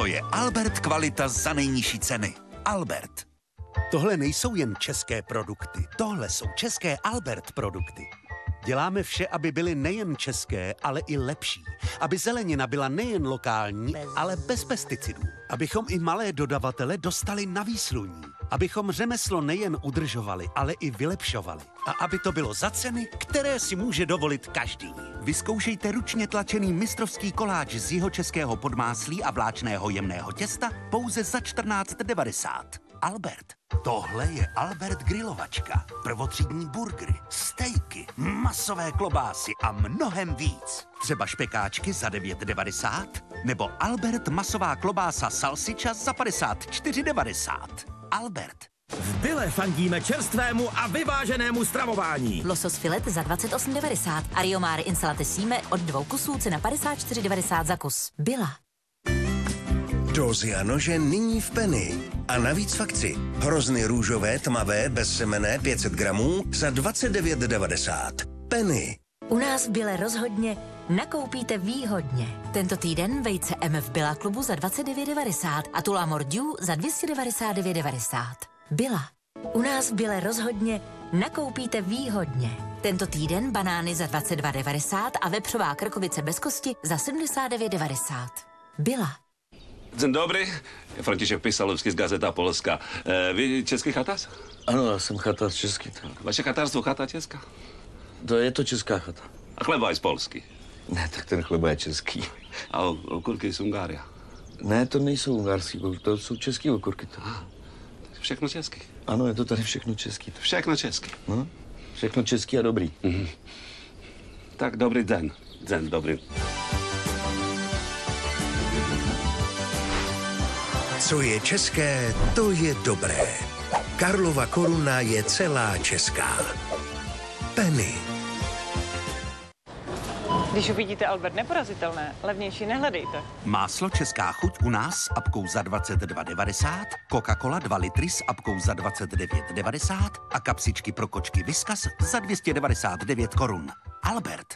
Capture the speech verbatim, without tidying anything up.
To je Albert kvalita za nejnižší ceny. Albert. Tohle nejsou jen české produkty, tohle jsou české Albert produkty. Děláme vše, aby byly nejen české, ale i lepší. Aby zelenina byla nejen lokální, ale bez pesticidů. Abychom i malé dodavatele dostali na výsluní. Abychom řemeslo nejen udržovali, ale i vylepšovali. A aby to bylo za ceny, které si může dovolit každý. Vyzkoušejte ručně tlačený mistrovský koláč z jihočeského podmáslí a vláčného jemného těsta pouze za čtrnáct devadesát. Albert. Tohle je Albert grilovačka. Prvotřídní burgery, stejky, masové klobásy a mnohem víc. Třeba špekáčky za devět devadesát nebo Albert masová klobása salsiča za padesát čtyři devadesát. Albert. V Bille fandíme čerstvému a vyváženému stravování. Losos filet za dvacet osm devadesát a Riomare insalate síme od dvou kusů cena padesát čtyři devadesát za kus. Billa. Dózy a nože nyní v Penny. A navíc v akci. Hrozny růžové, tmavé, bezsemenné pět set gramů za dvacet devět devadesát. Penny. U nás v Bille rozhodně nakoupíte výhodně. Tento týden vejce M F Billa klubu za dvacet devět devadesát a Tula Mordiu za dvě stě devadesát devět devadesát. Billa. U nás v Bille rozhodně nakoupíte výhodně. Tento týden banány za dvacet dva devadesát a vepřová krkovice bez kosti za sedmdesát devět devadesát. Billa. Dzień dobry, Franciszek Pisalowski z Gazeta Polska. E, vy český chatář? Ano, já jsem chatář český. To. Vaše chatářstvo chata česká? to je to česká chata. A chleba je z Polsky? Ne, tak ten chleba je český. A okurky z Ungária? Ne, to nejsou ungarský, to jsou český okurky. To. Ah, všechno český? Ano, je to tady všechno český. To. Všechno český? No, všechno český a dobrý. Mhm. Tak dobrý den. Den dobrý. Co je české, to je dobré. Karlova koruna je celá česká. Penny. Když uvidíte Albert neporazitelné, levnější nehledejte. Máslo Česká chuť u nás s apkou za dvacet dva devadesát, Coca-Cola dva litry s apkou za dvacet devět devadesát a kapsičky pro kočky Whiskas za dvě stě devadesát devět korun. Albert.